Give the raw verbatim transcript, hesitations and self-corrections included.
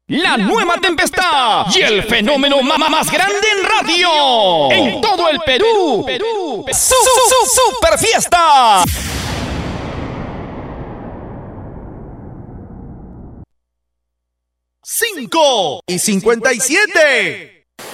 La nueva tempestad y el fenómeno ma- más grande en radio. En todo el Perú. Su, su, su, super fiesta. Cinco y cincuenta y siete.